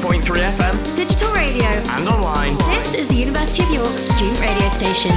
101.3 FM. Digital radio. And online. This is the University of York student radio station.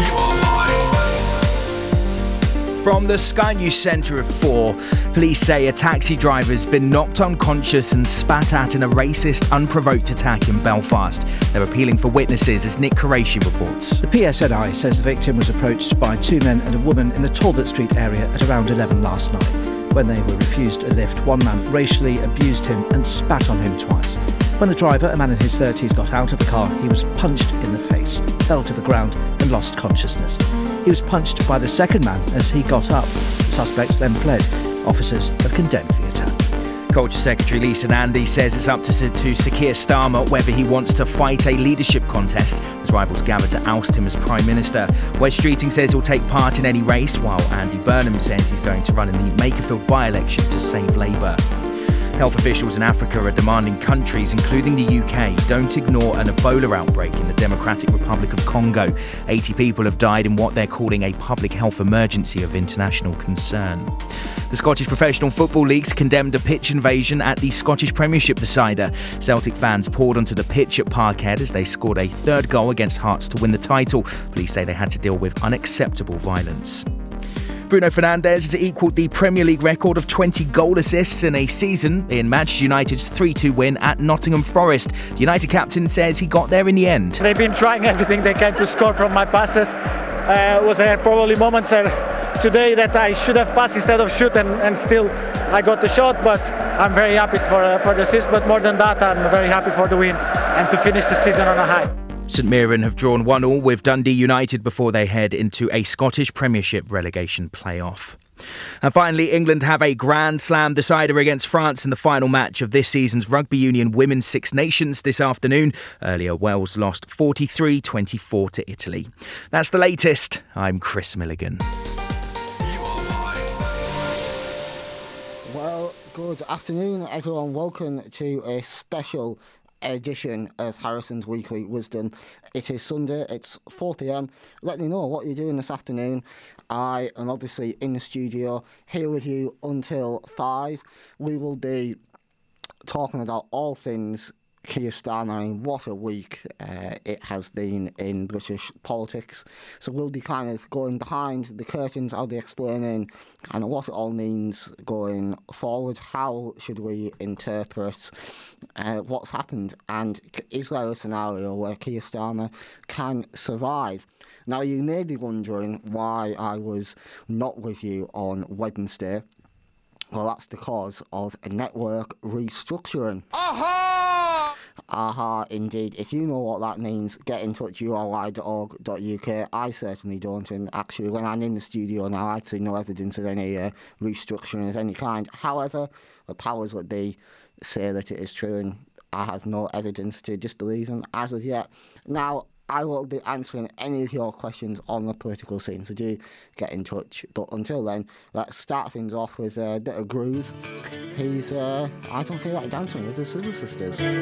From the Sky News Centre at 4, police say a taxi driver has been knocked unconscious and spat at in a racist, unprovoked attack in Belfast. They're appealing for witnesses, as Nick Qureshi reports. The PSNI says the victim was approached by two men and a woman in the Talbot Street area at around 11 last night. When they were refused a lift, one man racially abused him and spat on him twice. When the driver, a man in his 30s, got out of the car, he was punched in the face, fell to the ground and lost consciousness. He was punched by the second man as he got up. The suspects then fled. Officers have condemned the attack. Culture Secretary Lisa Nandy says it's up to Sir Keir Starmer whether he wants to fight a leadership contest as rivals gather to oust him as Prime Minister. Wes Streeting says he'll take part in any race, while Andy Burnham says he's going to run in the Makerfield by-election to save Labour. Health officials in Africa are demanding countries, including the UK, don't ignore an Ebola outbreak in the Democratic Republic of Congo. 80 people have died in what they're calling a public health emergency of international concern. The Scottish Professional Football League's condemned a pitch invasion at the Scottish Premiership decider. Celtic fans poured onto the pitch at Parkhead as they scored a third goal against Hearts to win the title. Police say they had to deal with unacceptable violence. Bruno Fernandes has equalled the Premier League record of 20 goal assists in a season in Manchester United's 3-2 win at Nottingham Forest. The United captain says he got there in the end. They've been trying everything they can to score from my passes. Was probably moments today that I should have passed instead of shoot, and still I got the shot, but I'm very happy for the assist. But more than that, I'm very happy for the win and to finish the season on a high. St Mirren have drawn 1-1 with Dundee United before they head into a Scottish Premiership relegation playoff. And finally, England have a Grand Slam decider against France in the final match of this season's Rugby Union Women's Six Nations this afternoon. Earlier, Wales lost 43-24 to Italy. That's the latest. I'm Chris Milligan. Well, good afternoon, everyone. Welcome to a special edition of Harrison's Weekly Wisdom. It is Sunday, it's 4 p.m. Let me know what you're doing this afternoon. I am obviously in the studio here with you until 5. We will be talking about all things Keir Starmer. I mean, what a week it has been in British politics. So we'll be kind of going behind the curtains. I'll be explaining kind of what it all means going forward. How should we interpret what's happened? And is there a scenario where Keir Starmer can survive? Now, you may be wondering why I was not with you on Wednesday. Well, that's because of a network restructuring. Aha! Aha, indeed. If you know what that means, get in touch, uri.org.uk. I certainly don't, and actually, when I'm in the studio now, I see no evidence of any restructuring of any kind. However, the powers that be say that it is true, and I have no evidence to disbelieve them as of yet. Now, I will be answering any of your questions on the political scene, so do get in touch. But until then, let's start things off with a bit of Groove. He's, I don't feel like dancing with the Scissor Sisters.